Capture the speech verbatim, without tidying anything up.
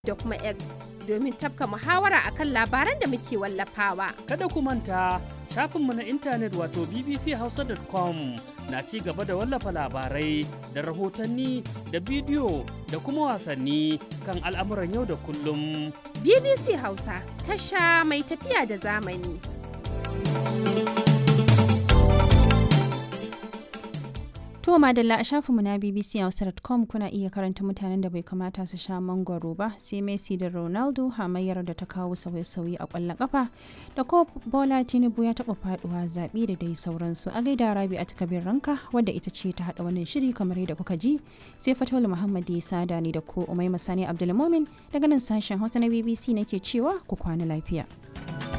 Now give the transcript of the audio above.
da kuma X domin tafka muhawara akan labaran da muke wallafawa. Kada ku manta shafinmu na intanet wato b b c hausa dot com na ci gaba da wallafa labarai da rahotanni da bidiyo da kuma wasanni kan al'amuran yau da kullum. B B C Hausa tasha mai tafiya da zamani. To madalla a shafinmu na b b c hausa dot com kuna iya karanta mutanen da bai kamata su sha mangwaro ba, sai Messi da Ronaldo hamayyar da ta kawo sauye-sauye a ƙwallon ƙafa, da ko Bola Tinubu ya taɓa faɗuwa zaɓe da dai sauransu. A gaida Rabi a takabir ranka wadda ita ce ta haɗa wannan shiri kamar yadda kuka ji, sai Fatawul Muhammad ya sada ni da ko Umai Masani Abdulmumin daga nan sashen Hausa na B B C nake cewa ku kwana lafiya.